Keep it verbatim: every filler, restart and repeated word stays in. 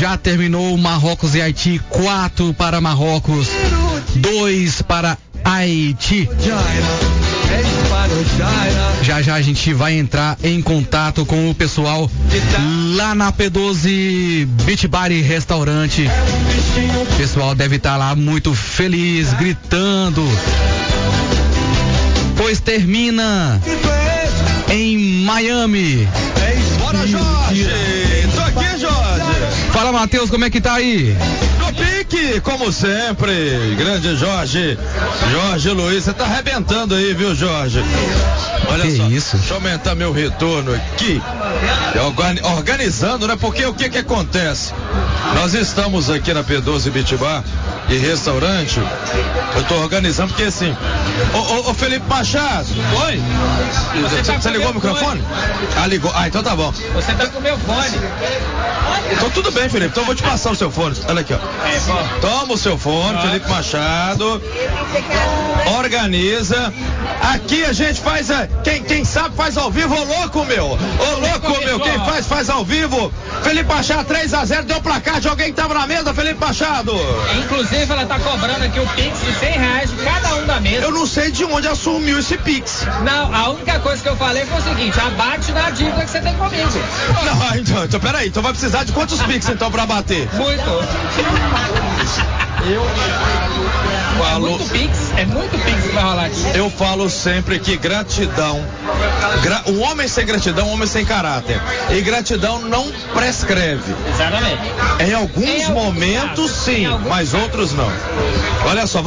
Já terminou Marrocos e Haiti, quatro para Marrocos, dois para Haiti. Já já a gente vai entrar em contato com o pessoal lá na P doze Beach Bar e Restaurante. O pessoal deve estar lá muito feliz, gritando, pois termina em Miami. Bora, Jorge! Tô aqui, Jorge! Fala, Matheus, como é que tá aí? No pique, como sempre, grande Jorge, Jorge Luiz, você tá arrebentando aí, viu, Jorge? Olha que só, isso? Deixa eu aumentar meu retorno aqui, organizando, né? Porque o que que acontece? Nós estamos aqui na P doze Beach Bar e Restaurante, eu tô organizando porque assim, ô, ô, ô Felipe Machado, oi? Você, você, tá você ligou o microfone? Fone. Ah, ligou, ah, então tá bom. Você tá com o meu fone. Então tudo bem, Felipe, então eu vou te passar o seu fone, olha aqui, ó. É, bom. Toma o seu fone, Felipe Machado, organiza, aqui a gente faz, a, quem, quem sabe faz ao vivo, ô louco meu, ô louco meu, quem faz, faz ao vivo, Felipe Machado três a zero, deu placar de alguém que tava na mesa, Felipe Machado. Inclusive ela tá cobrando aqui o Pix de cem reais de cada um da mesa. Eu não sei de onde assumiu esse Pix. Não, a única coisa que eu falei foi o seguinte, abate na dívida que você tem comigo. Não, então, então peraí, então vai precisar de quantos Pix então pra bater? Muito. Eu... É muito Pix, é muito Pix que vai rolar aqui. Eu falo sempre que gratidão, gra, um homem sem gratidão, um homem sem caráter. E gratidão não prescreve. Exatamente. Em alguns em momentos alguns sim, alguns mas outros não. Olha só.